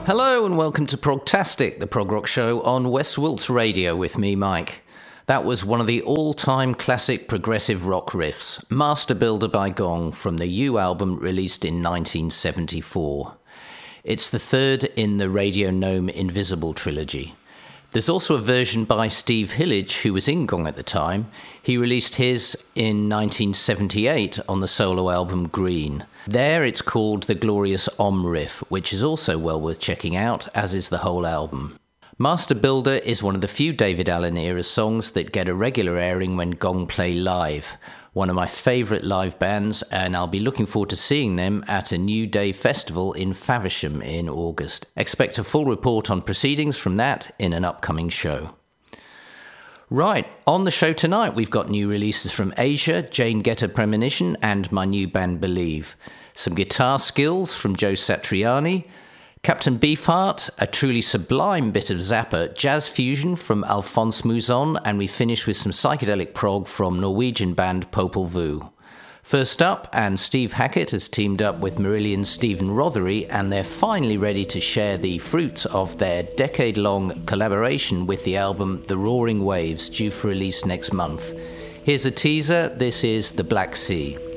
Hello and welcome to Progtastic, the prog rock show on West Wilts Radio with me, Mike. That was one of the all-time classic progressive rock riffs, Master Builder by Gong, from the U album released in 1974. It's the third in the Radio Gnome Invisible trilogy. There's also a version by Steve Hillage, who was in Gong at the time. He released his in 1978 on the solo album Green. There it's called the Glorious Om Riff, which is also well worth checking out, as is the whole album. Master Builder is one of the few David Allen era songs that get a regular airing when Gong play live. One of my favourite live bands, and I'll be looking forward to seeing them at a New Day festival in Faversham in August. Expect a full report on proceedings from that in an upcoming show. Right, on the show tonight we've got new releases from Asia, Jane Getter Premonition, and my new band Believe. Some guitar skills from Joe Satriani, Captain Beefheart, a truly sublime bit of Zappa jazz fusion from Alphonse Mouzon, and we finish with some psychedelic prog from Norwegian band Popol Vuh. First up, and Steve Hackett has teamed up with Marillion's Stephen Rothery, and they're finally ready to share the fruits of their decade-long collaboration with the album The Roaring Waves, due for release next month. Here's a teaser. This is The Black Sea.